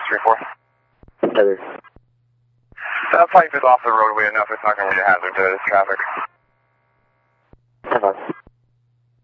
634. Heather. That pipe is off the roadway enough. It's not going to be a hazard to traffic. 10-5.